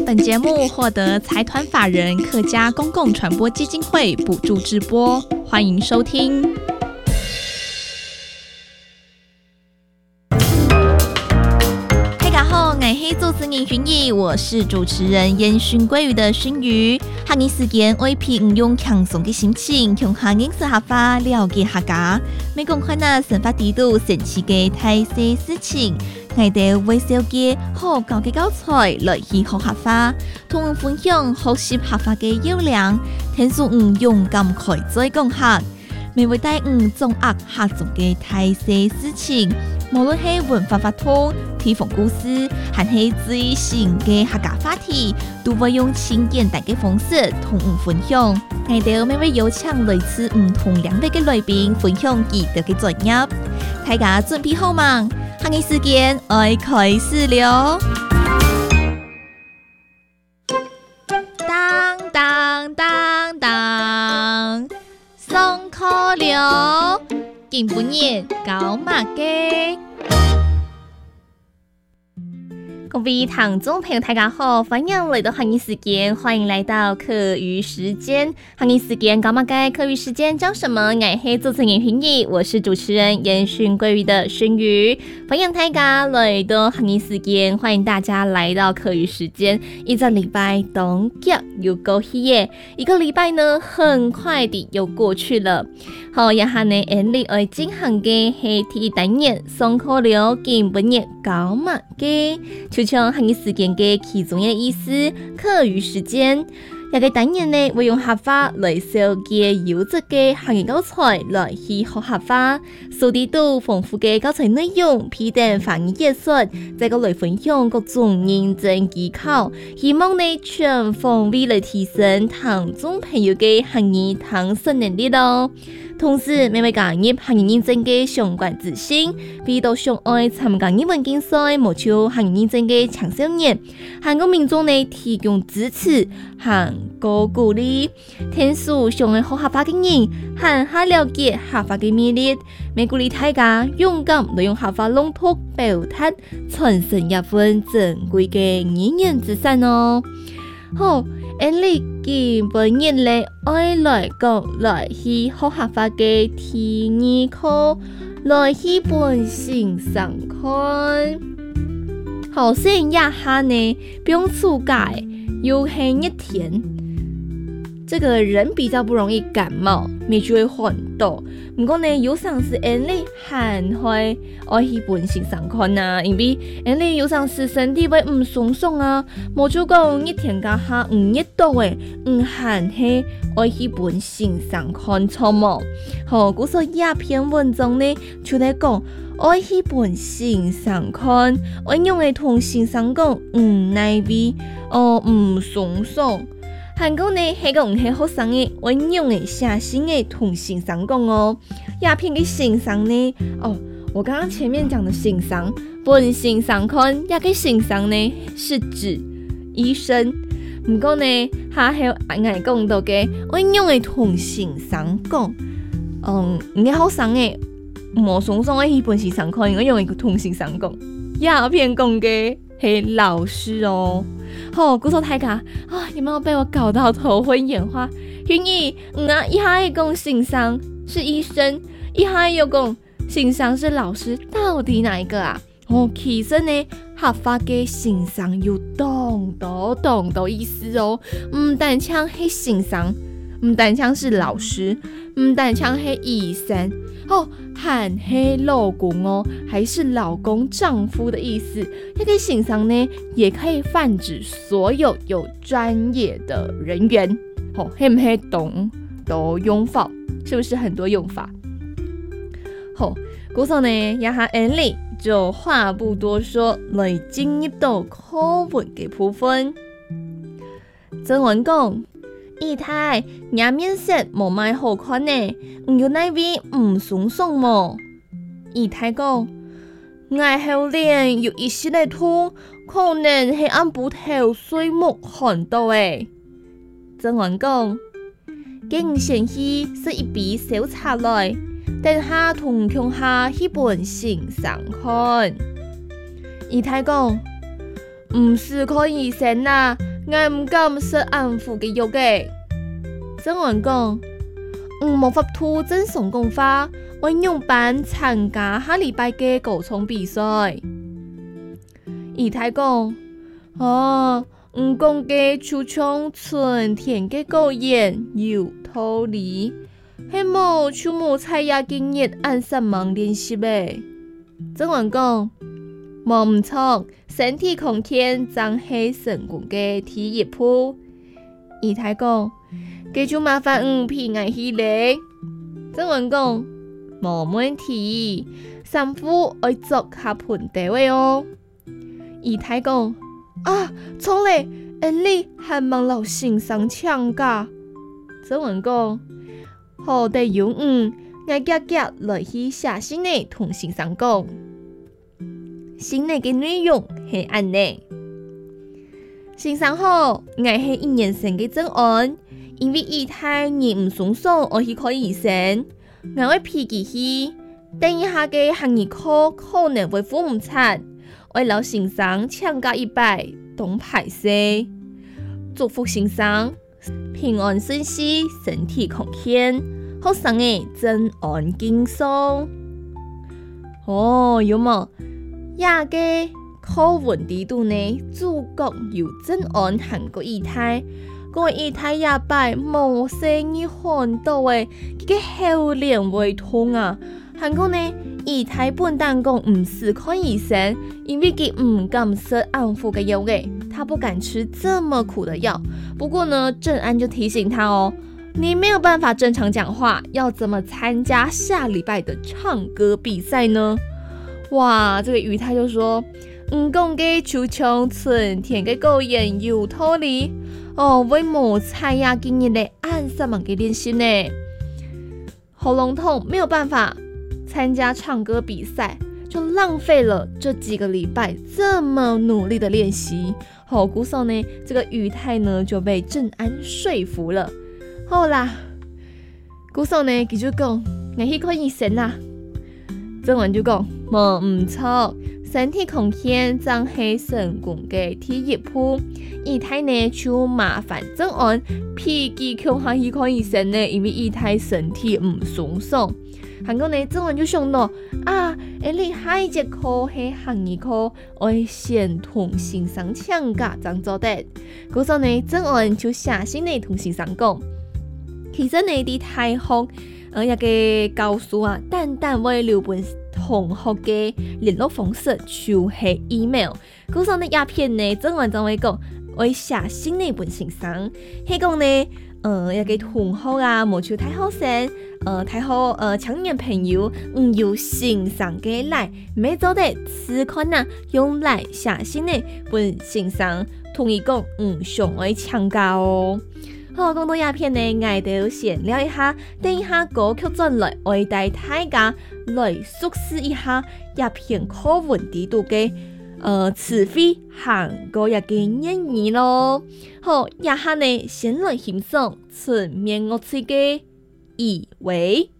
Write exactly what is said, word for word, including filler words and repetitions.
本节目获得财团法人客家公共传播基金会补助直播，欢迎收听。大家好，我是主持人薰怡，我是主持人烟熏鲑鱼的熏鱼。下日时间我平用轻松的心情，向下认识下法，了解客家，每讲看那生活地度神奇的大小事情。我哋微笑嘅好教嘅教材來去學客家，同分享學習客家嘅優良，聽說唔勇敢開嘴講客，未會帶唔掌握客族嘅大小事情，無論係文化法通、地方故事，還係最新嘅客家話題，都會用輕簡單嘅方式同唔分享。我哋每位邀請類似唔同兩位嘅來賓分享佢哋嘅專業，大家準備好嗎？下個時間愛開始了。當當當當，上課了，今半日搞乜嘅？各位聽眾朋友大家好，歡迎來到下個時間，歡迎來到課餘時間。下個時間搞乜嘅？課餘時間講什麼？我是主持人薰怡，我是主持人煙熏鮭魚的熏魚。歡迎大家來到下個時間，歡迎大家來到課餘時間。一個禮拜當腳又過去耶，一個禮拜呢很快地又過去了。好，然後呢，俺哋愛進行嘅係第一單元，上課了，今半日搞乜嘅？就像下個時間嘅其中嘅意思，課餘時間。一個單元呢，會用客家來紹介優質嘅客家教材來去學客家，收啲到豐富嘅教材內容，批定翻譯藝術，再個來分享各種認證技巧，希望呢全方位來提升聽眾朋友嘅客家聽說能力咯。同時，每位加入客家認證嘅相關資訊，比如到上愛參加英文競賽，謀取客家認證嘅青少年，向個民眾呢提供支持和個鼓勵，聽說上愛學客家嘅人，向下了解客家嘅魅力，每鼓勵大家勇敢利用客家朗讀表達，傳承一份珍貴嘅語言資產哦。好，俺哋今半日咧，愛來講來去學客家嘅第二課，來去本性上看。好，先一下呢，不用出街，又係一天。這個人比較不容易感冒，未就會很多。不過呢，有時是俺哋還會愛去本性上看啊，因為俺哋有時是身體會唔爽爽啊，冇就講一天加下唔熱到誒，唔還係愛去本性上看錯麼？好，故所一篇文章呢，就嚟講愛去本性上看，我用嘅同性上講唔耐味，哦唔爽爽。韓國呢係個唔係學生嘅，我用嘅寫信嘅同性上講哦，鴉片嘅性上呢，哦，我剛剛前面講的性上，本性上看，一個性上呢是指醫生，唔過呢，他係愛講到嘅，我用嘅同性上講，嗯，唔係學生嘅，冇爽爽嘅本性上看，我用嘅同性上講，鴉片講嘅係老師哦。好，故所大家啊，有沒有被我搞到頭昏眼花？薰怡，嗯啊，一下係講性上是醫生，一下又講性上是老師，到底哪一個啊？哦，其實呢，客家嘅性上有當多當多意思哦，唔單槍係性上，唔單槍是老師，唔單槍係醫生。哦，還係老公哦，還是老公丈夫的意思。這個形上呢，也可以泛指所有有專業的人員。哦，係唔係懂多用法？是不是很多用法？好，故所呢，一下案例就話不多說，來進入到課文嘅部分。曾文講。二太，也面色冇乜好看呢，唔要那邊唔爽爽麼？二太講，我後臉有一些嘅痛，可能係按部頭水木看到誒。曾文講，經先去是一筆小冊來，等下同鄉下去本性上看。二太講，唔是看醫生啦。 我唔敢说安撫嘅药嘅。曾文讲，唔冇法度真送公花，我用班参加下禮拜嘅歌唱比賽。姨太讲，哦，唔讲嘅就像春天嘅歌言有道理，係冇就冇采呀經日按什麼練習嘅。曾文講，冇唔錯，身體空間真係成功嘅第一步。姨太講，佢就麻煩唔偏愛去咧。曾文講，冇問題，三夫愛做下盤地位哦。姨太講，啊，錯咧，恩利還望老先生唱噶。曾文講，好地有誤，我家家來去寫信呢，同先生講。信呢嘅內容係安呢，先生好，我係一年生嘅曾安，因為姨太你唔爽爽，我去看醫生，我會脾氣去，等一下嘅行業課可能會付唔出，我老先生請假一拜，當排泄，祝福先生平安順遂，身體康健，學生嘅真安健康。哦，有冇？亞嘅課文地度呢，主角有真安韓國姨太，個姨太也拜冇生意看到誒，佢嘅後臉會痛啊！韓國呢，姨太本單講唔是看醫生，因為佢唔敢食安撫嘅藥嘅，他不敢吃這麼苦的藥。不過呢，正安就提醒他哦，你沒有辦法正常講話，要怎麼參加下禮拜的唱歌比賽呢？哇，這個姨太就說，唔講嘅就像春天嘅歌言有道理哦，為冇參呀今日咧按什麼嘅練習呢？喉嚨痛沒有辦法參加唱歌比賽，就浪費了這幾個禮拜這麼努力的練習。好，故說呢，這個姨太呢就被正安說服了。好啦，故說呢，佢就講，我去看醫生啦。曾文就講，冇唔錯，身體康健真係成功嘅第一步。姨太呢就麻煩曾安脾氣強下去看醫生呢，因為姨太身體唔爽爽。韓國呢，曾文就想到啊，誒你下一節課係行義課，我先同先生請假爭做得。嗰時呢，曾安就寫信嚟同先生講，其實呢啲太學。呃，一個教授啊，單單為留本同學嘅聯絡方式，就係 email。嗰時呢，鴉片呢，曾文就會講，我寫信嚟本先生，係講呢，呃，一個同學啊，冇就太好聲，呃，太好，呃，青年朋友，唔要先生嘅來，每做得此款啊，用來寫信嚟本先生，同意講，唔想愛請假哦。好，講到鴉片呢，我哋先聊一下，等一下歌曲轉來，我帶大家來熟悉一下鴉片課文地度嘅呃詞彙韓國一個諺語咯。好，一下呢先來欣賞全面樂器嘅以為。